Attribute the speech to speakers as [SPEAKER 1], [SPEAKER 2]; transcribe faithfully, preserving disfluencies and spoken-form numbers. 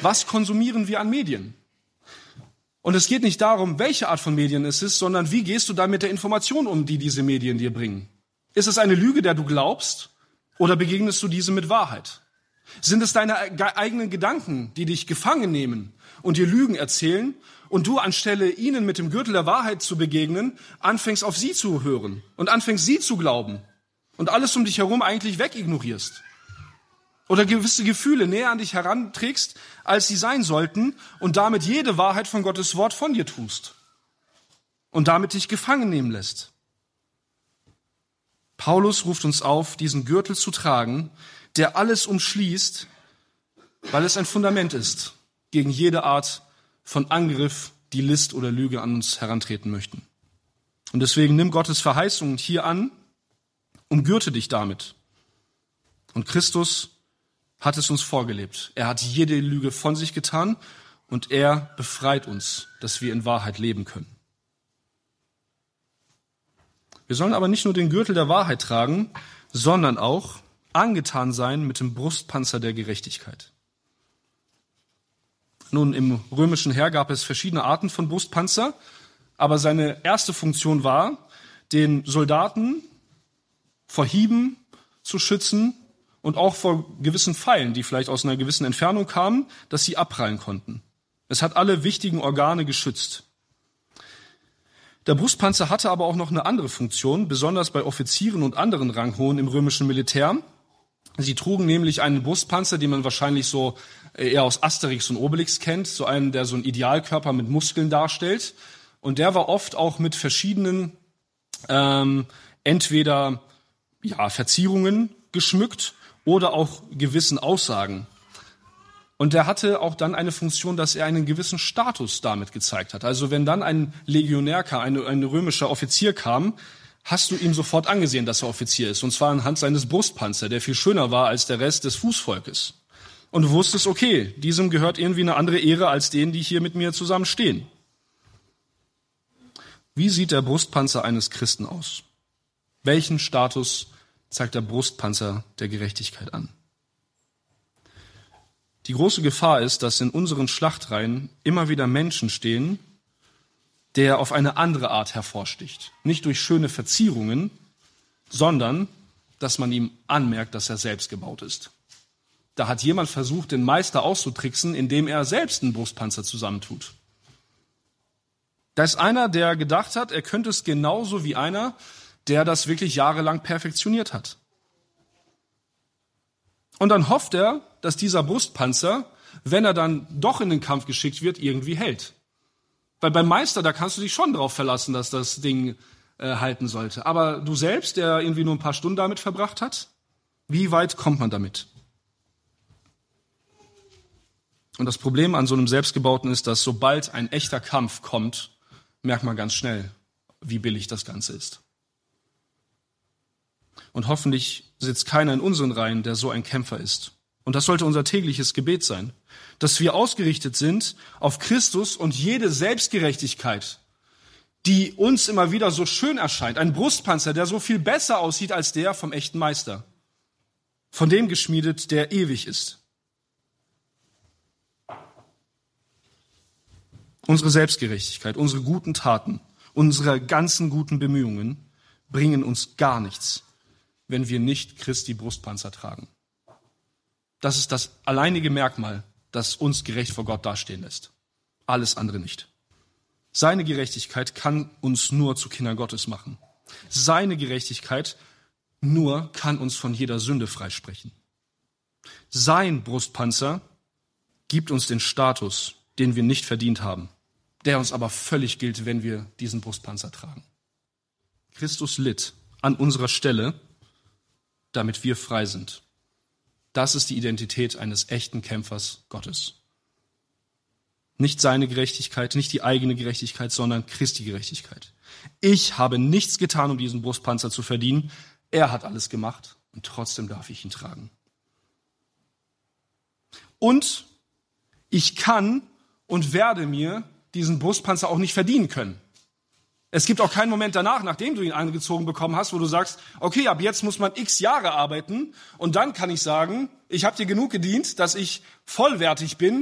[SPEAKER 1] Was konsumieren wir an Medien? Und es geht nicht darum, welche Art von Medien es ist, sondern wie gehst du da mit der Information um, die diese Medien dir bringen? Ist es eine Lüge, der du glaubst, oder begegnest du diese mit Wahrheit? Sind es deine eigenen Gedanken, die dich gefangen nehmen und dir Lügen erzählen und du anstelle ihnen mit dem Gürtel der Wahrheit zu begegnen, anfängst auf sie zu hören und anfängst sie zu glauben und alles um dich herum eigentlich wegignorierst? Oder gewisse Gefühle näher an dich heranträgst, als sie sein sollten und damit jede Wahrheit von Gottes Wort von dir tust und damit dich gefangen nehmen lässt? Paulus ruft uns auf, diesen Gürtel zu tragen, der alles umschließt, weil es ein Fundament ist gegen jede Art von Angriff, die List oder Lüge an uns herantreten möchten. Und deswegen nimm Gottes Verheißungen hier an, umgürte dich damit. Und Christus hat es uns vorgelebt. Er hat jede Lüge von sich getan und er befreit uns, dass wir in Wahrheit leben können. Wir sollen aber nicht nur den Gürtel der Wahrheit tragen, sondern auch angetan sein mit dem Brustpanzer der Gerechtigkeit. Nun, im römischen Heer gab es verschiedene Arten von Brustpanzer, aber seine erste Funktion war, den Soldaten vor Hieben zu schützen und auch vor gewissen Pfeilen, die vielleicht aus einer gewissen Entfernung kamen, dass sie abprallen konnten. Es hat alle wichtigen Organe geschützt. Der Brustpanzer hatte aber auch noch eine andere Funktion, besonders bei Offizieren und anderen Ranghohen im römischen Militär. Sie trugen nämlich einen Brustpanzer, den man wahrscheinlich so eher aus Asterix und Obelix kennt, so einen, der so einen Idealkörper mit Muskeln darstellt. Und der war oft auch mit verschiedenen, ähm, entweder ja, Verzierungen geschmückt oder auch gewissen Aussagen. Und der hatte auch dann eine Funktion, dass er einen gewissen Status damit gezeigt hat. Also wenn dann ein Legionär kam, ein, ein römischer Offizier kam, hast du ihm sofort angesehen, dass er Offizier ist. Und zwar anhand seines Brustpanzers, der viel schöner war als der Rest des Fußvolkes. Und du wusstest, okay, diesem gehört irgendwie eine andere Ehre als denen, die hier mit mir zusammen stehen. Wie sieht der Brustpanzer eines Christen aus? Welchen Status zeigt der Brustpanzer der Gerechtigkeit an? Die große Gefahr ist, dass in unseren Schlachtreihen immer wieder Menschen stehen, der auf eine andere Art hervorsticht. Nicht durch schöne Verzierungen, sondern dass man ihm anmerkt, dass er selbst gebaut ist. Da hat jemand versucht, den Meister auszutricksen, indem er selbst einen Brustpanzer zusammentut. Da ist einer, der gedacht hat, er könnte es genauso wie einer, der das wirklich jahrelang perfektioniert hat. Und dann hofft er, dass dieser Brustpanzer, wenn er dann doch in den Kampf geschickt wird, irgendwie hält. Weil beim Meister, da kannst du dich schon drauf verlassen, dass das Ding äh, halten sollte. Aber du selbst, der irgendwie nur ein paar Stunden damit verbracht hat, wie weit kommt man damit? Und das Problem an so einem Selbstgebauten ist, dass sobald ein echter Kampf kommt, merkt man ganz schnell, wie billig das Ganze ist. Und hoffentlich sitzt keiner in unseren Reihen, der so ein Kämpfer ist. Und das sollte unser tägliches Gebet sein, dass wir ausgerichtet sind auf Christus und jede Selbstgerechtigkeit, die uns immer wieder so schön erscheint. Ein Brustpanzer, der so viel besser aussieht als der vom echten Meister. Von dem geschmiedet, der ewig ist. Unsere Selbstgerechtigkeit, unsere guten Taten, unsere ganzen guten Bemühungen bringen uns gar nichts, wenn wir nicht Christi Brustpanzer tragen. Das ist das alleinige Merkmal, das uns gerecht vor Gott dastehen lässt. Alles andere nicht. Seine Gerechtigkeit kann uns nur zu Kindern Gottes machen. Seine Gerechtigkeit nur kann uns von jeder Sünde freisprechen. Sein Brustpanzer gibt uns den Status, den wir nicht verdient haben, der uns aber völlig gilt, wenn wir diesen Brustpanzer tragen. Christus litt an unserer Stelle, damit wir frei sind. Das ist die Identität eines echten Kämpfers Gottes. Nicht seine Gerechtigkeit, nicht die eigene Gerechtigkeit, sondern Christi Gerechtigkeit. Ich habe nichts getan, um diesen Brustpanzer zu verdienen. Er hat alles gemacht und trotzdem darf ich ihn tragen. Und ich kann und werde mir diesen Brustpanzer auch nicht verdienen können. Es gibt auch keinen Moment danach, nachdem du ihn angezogen bekommen hast, wo du sagst, okay, ab jetzt muss man x Jahre arbeiten und dann kann ich sagen, ich habe dir genug gedient, dass ich vollwertig bin